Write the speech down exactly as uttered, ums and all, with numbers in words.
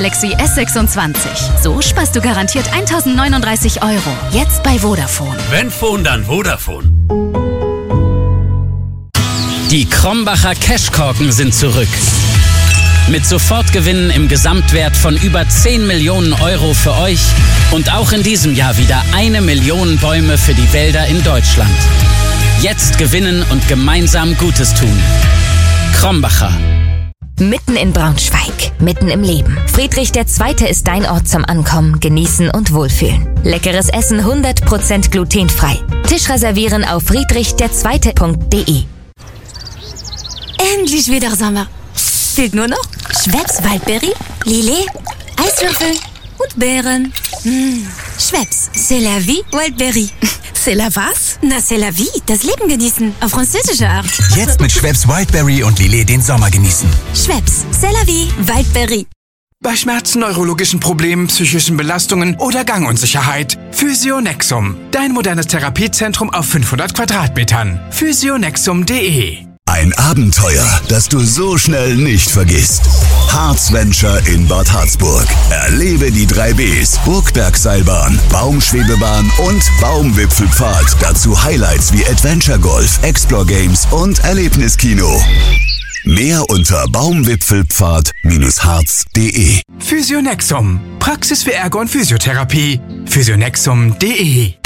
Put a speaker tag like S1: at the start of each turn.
S1: Galaxy S sechsundzwanzig. So sparst du garantiert eintausendneununddreißig Euro. Jetzt bei Vodafone.
S2: Wenn Phone, dann Vodafone.
S3: Die Krombacher Cashkorken sind zurück. Mit Sofortgewinnen im Gesamtwert von über zehn Millionen Euro für euch und auch in diesem Jahr wieder eine Million Bäume für die Wälder in Deutschland. Jetzt gewinnen und gemeinsam Gutes tun. Krombacher.
S4: Mitten in Braunschweig, mitten im Leben. Friedrich der Zweite ist dein Ort zum Ankommen, Genießen und Wohlfühlen. Leckeres Essen hundert Prozent glutenfrei. Tisch reservieren auf friedrich der zweite punkt de.
S5: Endlich wieder Sommer. Fehlt nur noch Schweppes Waldberry, Lillet, Eiswürfel und Beeren. Mmh. Schweppes, c'est la vie, Waldberry.
S6: C'est la was?
S5: Na, c'est la vie, das Leben genießen, auf französische Art.
S7: Jetzt mit Schweppes Wildberry und Lillet den Sommer genießen.
S5: Schweppes, c'est la vie, Waldberry.
S7: Bei Schmerzen, neurologischen Problemen, psychischen Belastungen oder Gangunsicherheit. Physionexum, dein modernes Therapiezentrum auf fünfhundert Quadratmetern. Physionexum punkt de.
S8: Ein Abenteuer, das du so schnell nicht vergisst. Harzventure in Bad Harzburg. Erlebe die drei Bs. Burgbergseilbahn, Baumschwebebahn und Baumwipfelpfad. Dazu Highlights wie Adventure Golf, Explore Games und Erlebniskino. Mehr unter baumwipfelpfad harz punkt de.
S7: Physionexum, Praxis für Ergo und Physiotherapie. Physionexum punkt de.